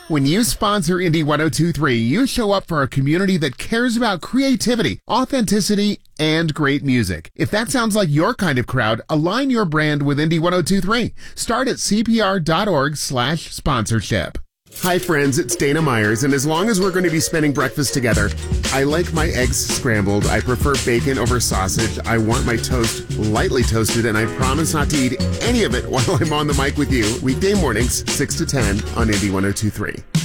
When you sponsor Indy 1023, you show up for a community that cares about creativity, authenticity, and great music. If that sounds like your kind of crowd, align your brand with Indy 1023. Start at cpr.org/sponsorship. Hi friends, it's Dana Myers, and as long as we're going to be spending breakfast together, I like my eggs scrambled. I prefer bacon over sausage. I want my toast lightly toasted, and I promise not to eat any of it while I'm on the mic with you. Weekday mornings, 6 to 10 on Indy 1023.